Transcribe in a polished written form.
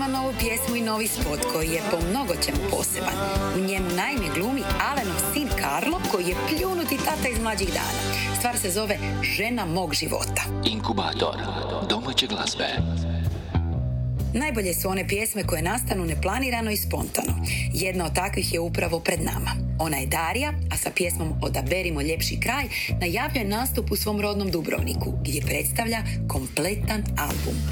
novu pjesmu i novi spot koji je po mnogo čemu poseban. U njemu naime glumi Alenov sin Karlo koji je pljunuti tata iz mlađih dana. Stvar se zove Žena mog života. Inkubator domaće glazbe. Najbolje su one pjesme koje nastanu neplanirano i spontano. Jedna od takvih je upravo pred nama. Ona je Darija, a sa pjesmom Odaberimo ljepši kraj najavljuje nastup u svom rodnom Dubrovniku, gdje predstavlja kompletan album.